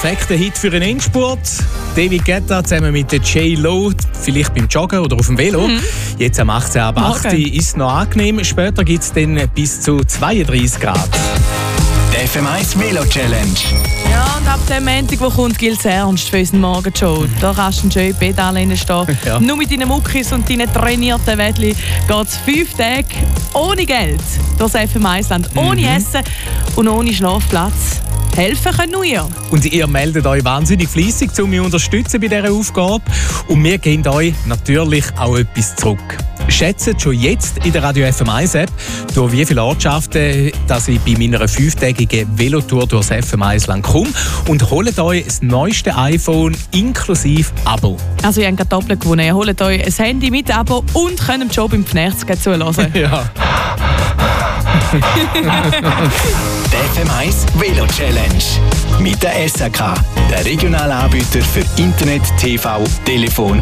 perfekter Hit für einen Endspurt. David Guetta zusammen mit der J-Lo, vielleicht beim Joggen oder auf dem Velo. Jetzt am 18 ab 8 ist es noch angenehm. Später gibt es dann bis zu 32 Grad. Die FM1 Velo Challenge. Ja, und ab dem Montag, wo kommt, gilt es ernst für unsere Morgenshow. Da kannst du schön in Pedal reinstehen. Ja. Nur mit deinen Muckis und deinen trainierten Wettli geht es 5 Tage ohne Geld durchs FM1-Land. Ohne Essen und ohne Schlafplatz. Helfen können nur ihr. Und ihr meldet euch wahnsinnig fleissig, um mich zu unterstützen bei dieser Aufgabe. Und wir geben euch natürlich auch etwas zurück. Schätzt schon jetzt in der Radio FM1 App, durch wie viele Ortschaften dass ich bei meiner 5-tägigen Velotour durchs FM1-Land komme, und holt euch das neueste iPhone inklusive Abo. Also ihr habt gerade doppelt gewonnen. Ihr holt euch ein Handy mit Abo und könnt dem Job im Knecht's zuhören. Ja. Die FM1 Velo Challenge. Mit der SAK, der regionalen Anbieter für Internet, TV, Telefon